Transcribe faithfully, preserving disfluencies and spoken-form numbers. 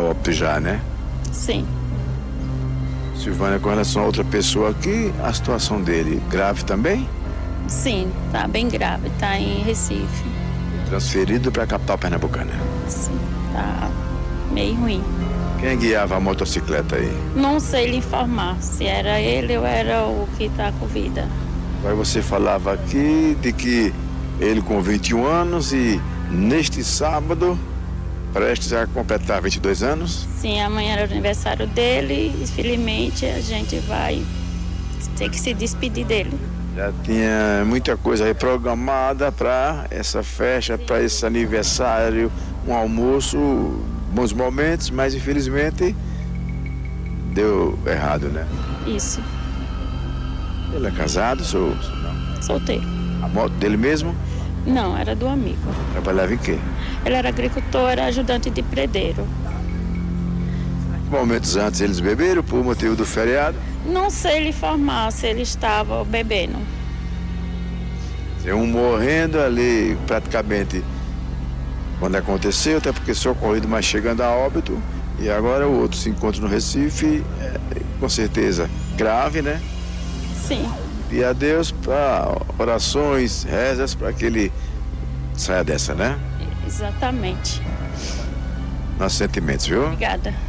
óbito já, né? Sim. Silvânia, com relação a outra pessoa aqui, a situação dele grave também? Sim, tá bem grave, tá em Recife. Transferido para a capital pernambucana. Sim, tá meio ruim. Quem guiava a motocicleta aí? Não sei lhe informar se era ele ou era o que tá com vida. Agora você falava aqui de que ele com vinte e um anos e neste sábado, prestes a completar vinte e dois anos. Sim, amanhã era o aniversário dele e infelizmente a gente vai ter que se despedir dele. Já tinha muita coisa aí programada para essa festa, para esse aniversário, um almoço, bons momentos, mas infelizmente deu errado, né? Isso, Ele é casado, sou, não. solteiro. A moto dele mesmo? Não, era do amigo. Trabalhava em quê? Ele era agricultor, era ajudante de predeiro. Momentos antes eles beberam por motivo do feriado. Não sei lhe informar se ele estava bebendo. Tem um morrendo ali praticamente quando aconteceu, até porque socorrido, mas chegando a óbito. E agora o outro se encontra no Recife, é, com certeza grave, né? Sim. E a Deus para orações, rezas para que ele saia dessa, né? Exatamente. Nossos sentimentos, viu? Obrigada.